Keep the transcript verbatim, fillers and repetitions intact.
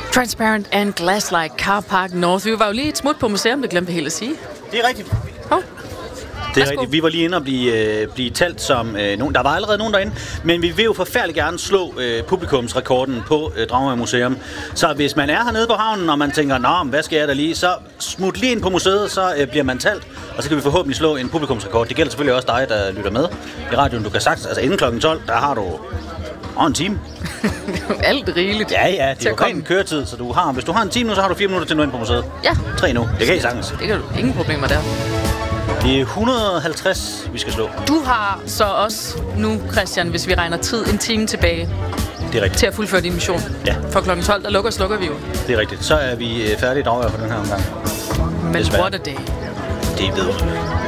Transparent and Glass-like Car Park North. Vi var jo lige et smut på museum, det glemte vi helt at sige. Det er rigtigt. Hov. Det er rigtigt. Vi var lige inde og blive, øh, blive talt som øh, nogen. Der var allerede nogen derinde, men vi vil jo forfærdeligt gerne slå øh, publikumsrekorden på øh, Dragør Museum. Så hvis man er hernede på havnen, og man tænker, nå, hvad skal jeg da lige, så smut lige ind på museet, så øh, bliver man talt, og så kan vi forhåbentlig slå en publikumsrekord. Det gælder selvfølgelig også dig, der lytter med i radioen. Du kan sagt, altså inden klokken tolv, der har du og en time. Alt rigeligt. Ja, ja, det er jo ren køretid, så du har, hvis du har en time nu, så har du fire minutter til at nå ind på museet. Ja. Tre nu. Det kan I sagtens. Det kan du. Ingen problemer der. Det er et hundrede og halvtreds, vi skal slå. Du har så også nu, Christian, hvis vi regner tid, en time tilbage. Det er rigtigt. Til at fuldføre din mission. Ja. For klokken tolv, der lukker slukker vi jo. Det er rigtigt. Så er vi færdige i Dragør for den her omgang. Men what a day. Det ved du.